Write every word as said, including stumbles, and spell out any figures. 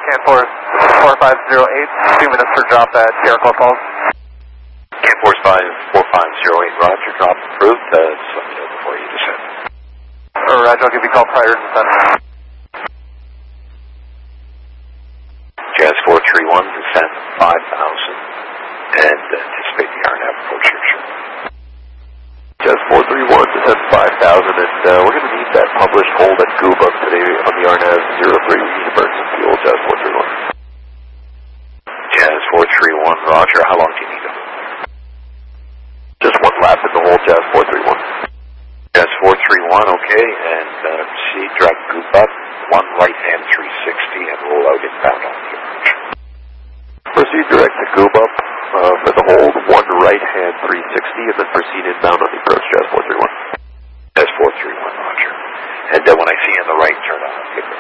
Can Force four five zero eight, two minutes for drop at Jericho Falls. Can Force four five zero eight, roger, drop approved, uh, just let me know before you descend. Or roger, I'll give you a call prior to descent. Jazz four three one, descent five thousand, and anticipate the R N A V approach here, sure. Jazz four three one, descent five thousand, and uh, we're going to need that published hold at Gooba today on the R N A V zero three. We need to burn some fuel, Jazz four three one. Jazz four three one, roger, how long do you need it? Just one lap in the hole, Jazz four three one. Jazz four three one, okay, and uh, proceed, drag goop up, one right hand three sixty, and roll out inbound on the approach. Proceed direct to Goob up uh, for the hold, one right hand three sixty, and then proceed inbound on the approach, Jazz four three one. Jazz four three one, roger. And uh, when I see you on the right, turn on.